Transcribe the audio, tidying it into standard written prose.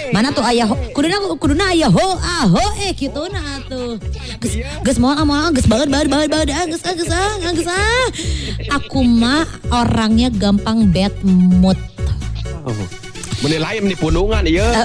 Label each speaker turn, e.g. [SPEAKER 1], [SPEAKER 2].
[SPEAKER 1] Mana tuh ayah kuduna ayah ho aho gitu na atuh. Geus moal geus banget geus. Aku mah orangnya gampang bad mood.
[SPEAKER 2] Menilai ini punungan ieu.